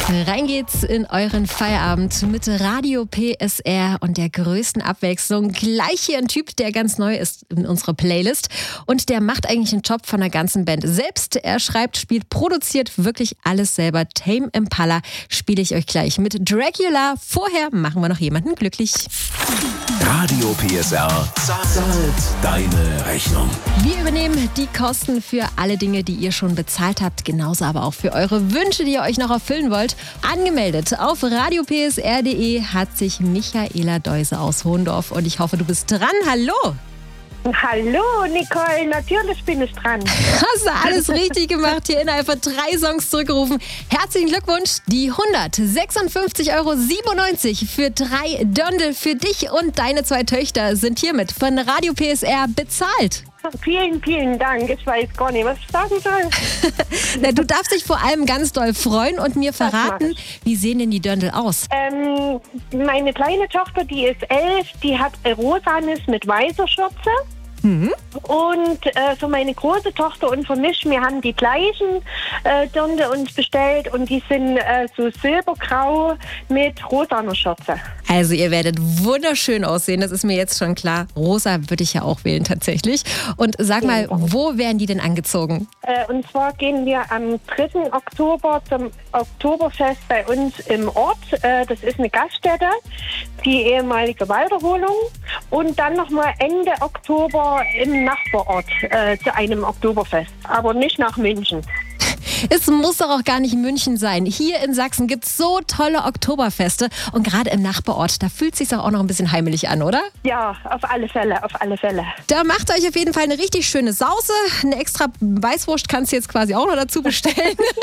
Rein geht's in euren Feierabend mit Radio PSR und der größten Abwechslung. Gleich hier ein Typ, der ganz neu ist in unserer Playlist. Und der macht eigentlich einen Job von der ganzen Band selbst. Er schreibt, spielt, produziert wirklich alles selber. Tame Impala spiele ich euch gleich mit Dracula. Vorher machen wir noch jemanden glücklich. Radio PSR zahlt deine Rechnung. Wir übernehmen die Kosten für alle Dinge, die ihr schon bezahlt habt. Genauso aber auch für eure Wünsche, die ihr euch noch erfüllen wollt. Angemeldet auf radiopsr.de hat sich Michaela Deuse aus Hohndorf. Und ich hoffe, du bist dran. Hallo! Hallo Nicole, natürlich bin ich dran. Hast du alles richtig gemacht, hier innerhalb von 3 Songs zurückgerufen. Herzlichen Glückwunsch, die 156,97 € für 3 Dirndl für dich und deine 2 Töchter sind hiermit von Radio PSR bezahlt. Vielen, vielen Dank. Ich weiß gar nicht, was ich sagen soll. Na, du darfst dich vor allem ganz doll freuen und mir verraten, wie sehen denn die Dirndl aus? Meine kleine Tochter, die ist 11, die hat rosanes mit weißer Schürze. Mhm. Und für meine große Tochter und für mich, wir haben die gleichen Dirndl uns bestellt und die sind so silbergrau mit rosaner Schürze. Also ihr werdet wunderschön aussehen, das ist mir jetzt schon klar. Rosa würde ich ja auch wählen tatsächlich. Und sag mal, wo werden die denn angezogen? Und zwar gehen wir am 3. Oktober zum Oktoberfest bei uns im Ort. Das ist eine Gaststätte, die ehemalige Walderwohnung. Und dann nochmal Ende Oktober im Nachbarort zu einem Oktoberfest. Aber nicht nach München. Es muss doch auch gar nicht München sein. Hier in Sachsen gibt es so tolle Oktoberfeste. Und gerade im Nachbarort, da fühlt es sich doch auch noch ein bisschen heimelig an, oder? Ja, auf alle Fälle, auf alle Fälle. Da macht euch auf jeden Fall eine richtig schöne Sause. Eine extra Weißwurst kannst du jetzt quasi auch noch dazu bestellen.